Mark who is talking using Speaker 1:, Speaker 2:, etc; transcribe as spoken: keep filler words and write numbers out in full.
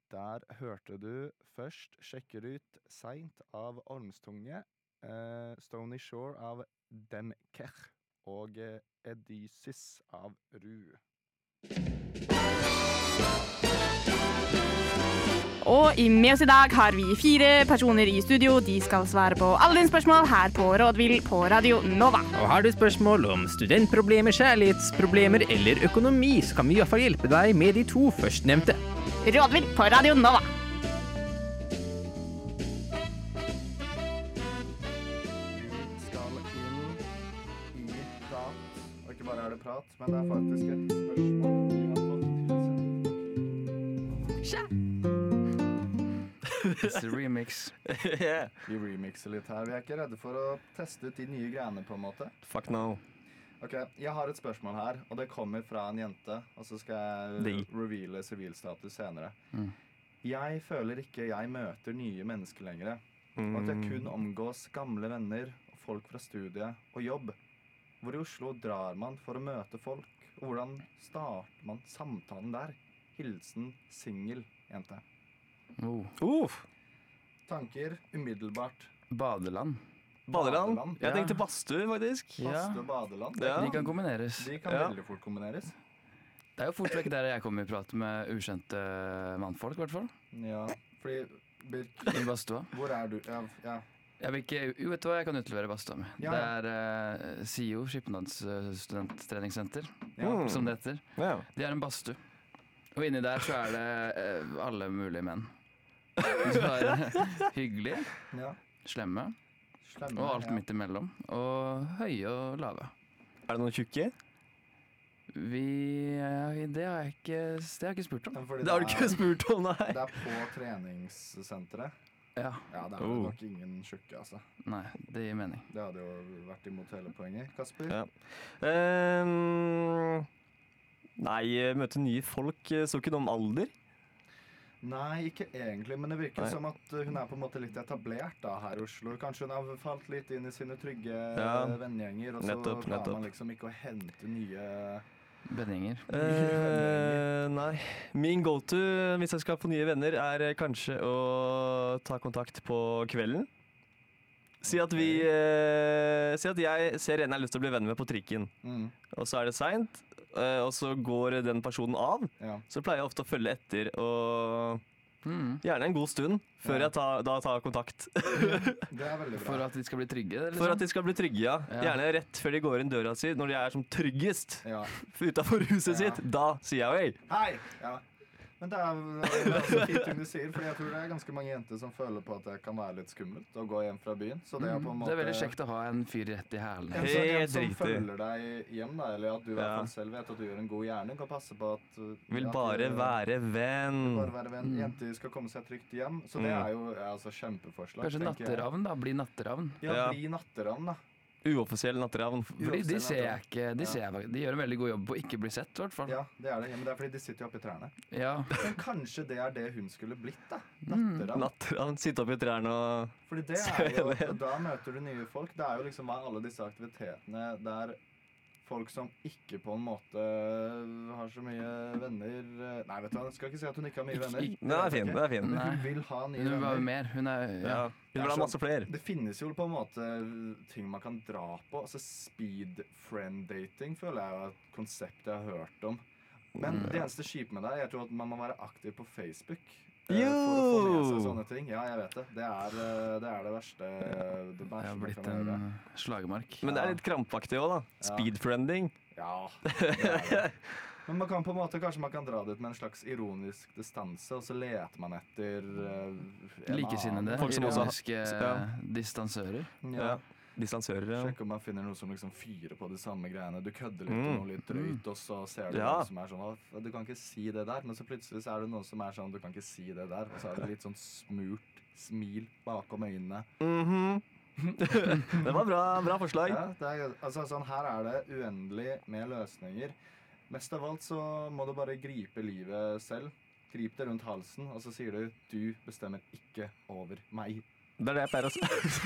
Speaker 1: Der hørte du først Sjekker ut seint av Ormstunge, eh, Stony Shore av Demkech og eh, Edysis av Ru.
Speaker 2: Og i med oss i dag har vi fire personer i studio. De skal svare på alle dine spørsmål her på Rådvill på Radio Nova.
Speaker 3: Og har du spørsmål om studentproblemer, kjærlighetsproblemer eller økonomi, så kan vi i hvert fall hjelpe deg med de to førstnevnte.
Speaker 2: Rådvill på Radio Nova.
Speaker 1: Vi skal inn i prat, og ikke bare er det prat, men det er faktisk et spørsmål vi har fått tilsendt.
Speaker 4: It's a remix.
Speaker 3: Yeah.
Speaker 1: Vi remixer litt her. Vi er ikke redde for å teste ut de nye greiene på en måte.
Speaker 3: Fuck no.
Speaker 1: Ok, jeg har et spørsmål her, og det kommer fra en jente, og så skal
Speaker 3: De.
Speaker 1: jeg reveale sivilstatus senere.
Speaker 4: Mm.
Speaker 1: Jeg føler ikke jeg møter nye mennesker lenger, og at jeg kun omgås gamle venner og folk fra studiet og jobb. Hvor i Oslo drar man for å møte folk, og hvordan starter man samtalen der? Hilsen single jente.
Speaker 4: Oh.
Speaker 3: Uff.
Speaker 1: Tanker umiddelbart.
Speaker 4: Badeland.
Speaker 3: Badeland.
Speaker 1: Badeland,
Speaker 3: Jeg
Speaker 4: ja.
Speaker 3: tenkte badstue, faktisk.
Speaker 4: Ja.
Speaker 1: Faste badeland.
Speaker 3: Ja.
Speaker 4: De kan kombineres.
Speaker 1: De kan
Speaker 3: Ja.
Speaker 1: veldig fort kombineres.
Speaker 4: Det er jo fort vekk der jeg kommer i prat med ukjente mannfolk, i hvert fall.
Speaker 1: Ja, fordi Birk,
Speaker 4: I badstua.
Speaker 1: hvor er du? Ja, ja.
Speaker 4: Jeg vil ikke, jo, vet du hva, jeg kan utlevere badstua mi.
Speaker 1: Ja,
Speaker 4: Det
Speaker 1: ja.
Speaker 4: er uh, S I O, Skipnads uh, studenttreningssenter,
Speaker 1: Ja.
Speaker 3: Mm.
Speaker 4: som det heter.
Speaker 3: Ja.
Speaker 4: De er en badstue. Og inni der så er det eh, alle mulige menn. Så er det hyggelige,
Speaker 1: Ja.
Speaker 4: slemme,
Speaker 1: Slemme,
Speaker 4: og alt
Speaker 1: ja.
Speaker 4: midt imellom. Og høye og lave.
Speaker 3: Er det noen tjukke?
Speaker 4: Vi eh, Det har jeg ikke, det har jeg ikke spurt om.
Speaker 1: Men fordi
Speaker 3: Det har du
Speaker 1: er-
Speaker 3: ikke spurt om, nei.
Speaker 1: Det er på treningssenteret.
Speaker 4: Ja,
Speaker 1: Ja, det er
Speaker 3: Oh.
Speaker 1: nok ingen tjukke, altså.
Speaker 4: nei, det gir mening.
Speaker 1: Det hadde jo vært imot hele poenget. Kasper?
Speaker 3: Ja. Ehm, nei, møte nye folk. Så ikke noe om alder.
Speaker 1: Nei, ikke egentlig, men det virker
Speaker 3: Nei.
Speaker 1: som at uh, hun er på en måte litt etablert da her i Oslo. Kanskje hun har falt litt inn i sine trygge
Speaker 3: Ja.
Speaker 1: uh, vennegjenger, og så
Speaker 3: Nettopp,
Speaker 1: klarer
Speaker 3: nettopp.
Speaker 1: man liksom ikke å hente nye
Speaker 4: Benninger.
Speaker 3: Eh, nei. Min go-to hvis jeg skal få nye venner, er eh, kanskje å ta kontakt på kvelden. Si at vi eh, Si at jeg ser en jeg har lyst til å bli venn med på trikken,
Speaker 1: mm,
Speaker 3: og så er det seint, eh, og så går den personen av.
Speaker 1: ja.
Speaker 3: Så pleier jeg ofte å følge etter, og
Speaker 4: Mm.
Speaker 3: gjerne en god stund før
Speaker 1: Ja.
Speaker 3: jeg tar, da tar kontakt.
Speaker 1: Det er veldig bra.
Speaker 4: For at de skal bli trygge? Liksom.
Speaker 3: For at de skal bli trygge, ja.
Speaker 4: Ja.
Speaker 3: Gjerne rett før de går inn døra si, når de er som tryggest
Speaker 1: Ja.
Speaker 3: utafor huset
Speaker 1: Ja.
Speaker 3: sitt. Da sier jeg hei.
Speaker 1: Hei! Ja. Men det er, det er også fint ting du sier, for jeg tror det er ganske mange jenter som føler på at det kan være litt skummelt å gå hjem fra byen. Så det er på en
Speaker 4: Mm.
Speaker 1: måte
Speaker 4: Det er veldig kjekt å ha en fyr rett i hælene.
Speaker 1: En, så, en
Speaker 3: Helt
Speaker 1: som
Speaker 3: riktig.
Speaker 1: følger deg hjem, da, eller at du i hvert
Speaker 3: Ja.
Speaker 1: fall selv vet at du gjør en god gjerning, og passer på at uh,
Speaker 3: Vil
Speaker 1: at
Speaker 3: bare
Speaker 1: du-
Speaker 3: være venn.
Speaker 1: Bare være venn.
Speaker 4: Mm.
Speaker 1: Jenter skal komme seg trygt hjem. Så det
Speaker 3: Mm.
Speaker 1: er jo ja, altså, kjempeforslag.
Speaker 4: Kanskje
Speaker 1: tenker jeg.
Speaker 4: natteravn, da. Bli natteravn.
Speaker 1: Ja,
Speaker 3: Ja.
Speaker 1: bli natteravn, da.
Speaker 3: Uoffisiell natteravn.
Speaker 4: Fordi de ser jeg ikke De,
Speaker 1: Ja.
Speaker 4: ser jeg, faktisk- de gjør en veldig god jobb på å ikke bli sett, i hvert fall.
Speaker 1: Ja, det er det. Ja, men det er fordi de sitter jo oppi trærne.
Speaker 4: Ja.
Speaker 1: Men kanskje det er det hun skulle blitt, da.
Speaker 4: Mm.
Speaker 1: Natteravn.
Speaker 3: Natteravn. Sitte oppi trærne og
Speaker 1: Fordi det
Speaker 3: Se
Speaker 1: er jo,
Speaker 3: ned.
Speaker 1: da møter du nye folk. Det er jo liksom hva er alle disse aktivitetene der folk som ikke på en måte har så mye venner Nei, vet du hva, jeg skal ikke si at hun ikke har mye venner.
Speaker 3: Nei, det er fin. Det er fin.
Speaker 1: Men
Speaker 4: Nei.
Speaker 1: hun vil ha nye
Speaker 4: Hun vil ha
Speaker 1: venner.
Speaker 4: mer. Hun er ja.
Speaker 3: Ja. Hun vil ha masse flere.
Speaker 1: Det finnes jo på en måte ting man kan dra på. Altså Speed friend dating føler jeg er et konsept jeg har hørt om. Men
Speaker 4: Mm.
Speaker 1: det eneste kjipe med det er jeg tror at man må være aktiv på Facebook. eh, For å
Speaker 3: Jo!
Speaker 1: få med seg sånne ting. Ja, jeg vet det. Det er eh, det, er det verste. eh, Det
Speaker 4: Jeg
Speaker 1: verste
Speaker 4: har
Speaker 1: man
Speaker 4: blitt
Speaker 1: kan gjøre.
Speaker 4: en slagmark.
Speaker 3: Men det er litt krampaktig òg, da.
Speaker 1: Ja.
Speaker 3: Speedfriending.
Speaker 1: Ja, det er det. Men man kan på en måte, kanskje man kan dra dit med en slags ironisk distanse, og så leter man etter uh,
Speaker 4: Likesinnede.
Speaker 3: Folk som også har-
Speaker 4: Ironiske
Speaker 3: ja.
Speaker 4: distansører.
Speaker 1: Ja.
Speaker 3: Ja. Distansører. Ja.
Speaker 1: Sjekk om man finner noe som liksom fyrer på de samme greiene. Du kødder litt
Speaker 3: Mm.
Speaker 1: og noe litt drøyt, og så ser du
Speaker 3: Ja.
Speaker 1: noe som er sånn «Å, du kan ikke si det der», men så plutselig så er det noe som er sånn du kan ikke si det der, og så er det litt sånn smurt smil bakom øynene.
Speaker 3: Mhm. Det var bra, bra forslag.
Speaker 1: Ja, det er, altså sånn, her er det uendelig med løsninger. Mest av alt så må du bare gripe livet selv. Grip det rundt halsen, og så sier du «du bestemmer ikke over meg».
Speaker 3: Det er det jeg pleier å si.